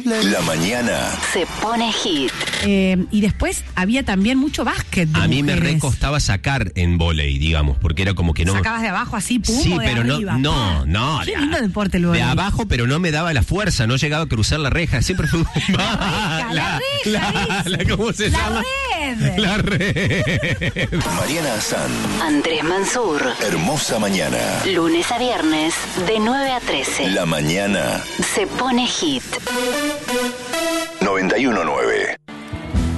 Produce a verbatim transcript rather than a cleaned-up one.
La mañana se pone hit. Eh, y después había también mucho básquet de A mí me mujeres. recostaba sacar en vóley, digamos, porque era como que no... Sacabas de abajo así, pum, Sí, o de pero no, arriba, no, pa. no. Qué de lindo a- deporte el De vóley. abajo, pero no me daba la fuerza, no llegaba a cruzar la reja, siempre fue... La reja, la reja, la- la- ¿Cómo se La llama? red. La red. Mariana Azán. Andrés Mansur. Hermosa mañana. Lunes a viernes, de nueve a trece. La mañana Se pone hit. noventa y uno nueve.